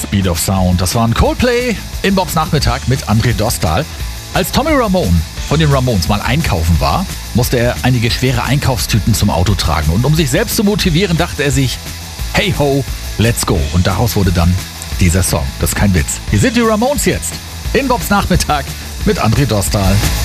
Speed of Sound. Das war ein Coldplay in Bobs Nachmittag mit André Dostal. Als Tommy Ramone von den Ramones mal einkaufen war, musste er einige schwere Einkaufstüten zum Auto tragen. Und um sich selbst zu motivieren, dachte er sich, hey ho, let's go. Und daraus wurde dann dieser Song. Das ist kein Witz. Hier sind die Ramones jetzt in Bobs Nachmittag mit André Dostal.